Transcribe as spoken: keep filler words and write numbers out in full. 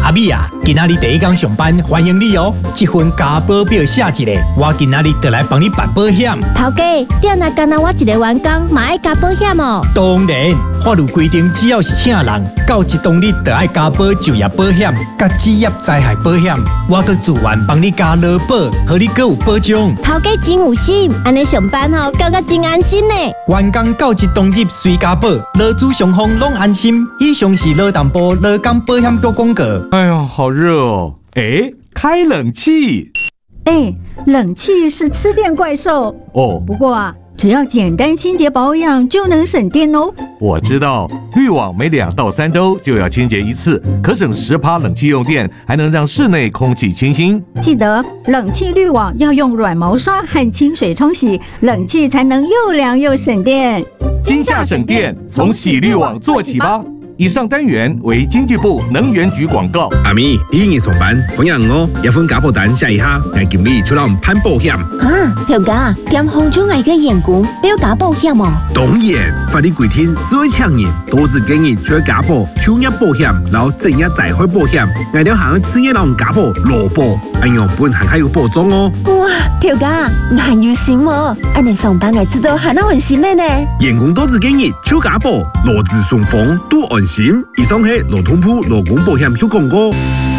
阿美啊，今仔日第一天上班，欢迎你哦！这份加保表写一个，我今仔日就来帮你办保险。 头家，店内干那我一个员工，嘛爱加保险哦。 当然，法律规定，只要是请人，到一当日就爱加保就业保险、甲职业灾害保险。我阁自愿帮你加劳保，互你阁有保障。 头家真有心，安尼上班吼，感觉真安心呢。 员工到一当日随加保，劳资双方拢安心。以上是劳动部劳工保险局广告。 哎呦，好热哦！哎，开冷气。 哎，冷气是吃电怪兽哦。 不过啊，只要简单清洁保养就能省电哦。 我知道，滤网每两到三周就要清洁一次，可省十趴冷气用电，还能让室内空气清新。 记得冷气滤网要用软毛刷和清水冲洗，冷气才能又凉又省电。 今夏省电，从洗滤网做起吧。以上单元为经济部能源局广告。 阿咪，你已经上班，同样哦，要份加保单写一下，让经理出来攀保险。 啊，条家，店房中爱个员工要加保险哦。 当然，法律规定，所有厂人都只建议除了加保、就业保险，然后职业灾害保险，外条行职业人加保、劳保，安样本行还有保障哦。 哇，条家，你很有心哦，安尼上班爱知道很安心的呢。 员工都只建议除加保、劳资双方都安心。以上係劳通部勞工保險局廣告。